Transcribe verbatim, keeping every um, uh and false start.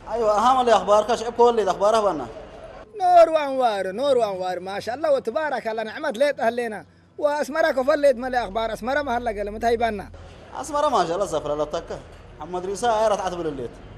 ايوه اهم اللي اخبارك شعب كل اللي اخباره بنا. نور وانوار نور وانوار ما شاء الله وتبارك الله نعمت ليت اهلنا واسمرك وفليت ملي اخبار اسمر ما هلا قال متهيبنا اسمر ما شاء الله زفر لا تك محمد ريسا رات عتب الليت